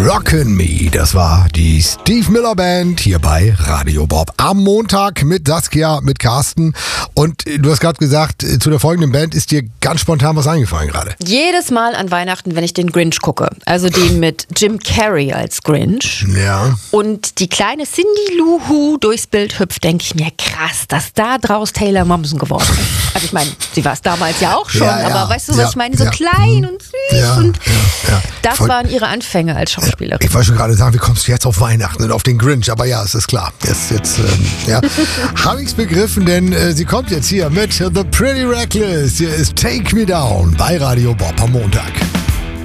Rockin' Me, das war die Steve Miller Band hier bei Radio Bob. Am Montag mit Saskia, mit Carsten. Und du hast gerade gesagt, zu der folgenden Band ist dir ganz spontan was eingefallen gerade. Jedes Mal an Weihnachten, wenn ich den Grinch gucke, also den mit Jim Carrey als Grinch, Ja. und die kleine Cindy Lou Who durchs Bild hüpft, denke ich mir, krass, dass da draus Taylor Momsen geworden ist. Also ich meine, sie war es damals ja auch schon, Ja, ja. aber weißt du, was ich meine? So Ja. klein und süß. Ja, Und ja. das waren ihre Anfänge als Schauspielerin. Ich wollte schon gerade sagen, wie kommst du jetzt auf Weihnachten und auf den Grinch? Aber ja, es ist klar. Jetzt habe ich es begriffen, denn sie kommt jetzt hier mit The Pretty Reckless. Hier ist Take Me Down bei Radio Bob am Montag.